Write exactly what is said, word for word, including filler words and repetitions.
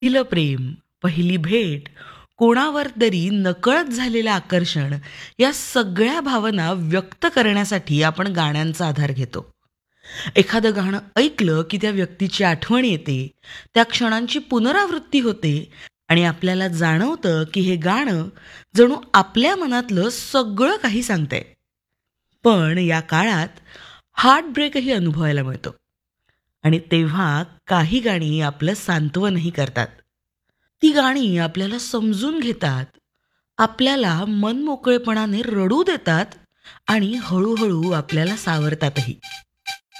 पहिलं प्रेम, पहिली भेट, कोणावर तरी नकळत झालेलं आकर्षण या सगळ्या भावना व्यक्त करण्यासाठी आपण गाण्यांचा आधार घेतो. एखादं गाणं ऐकलं की त्या व्यक्तीची आठवण येते, त्या क्षणांची पुनरावृत्ती होते आणि आपल्याला जाणवतं की हे गाणं जणू आपल्या मनातलं सगळं काही सांगतंय. पण या काळात हार्ट ब्रेकही अनुभवायला मिळतो आणि तेव्हा काही गाणी आपलं सांत्वनही करतात. ती गाणी आपल्याला समजून घेतात, आपल्याला मनमोकळेपणाने रडू देतात आणि हळूहळू आपल्याला सावरतातही.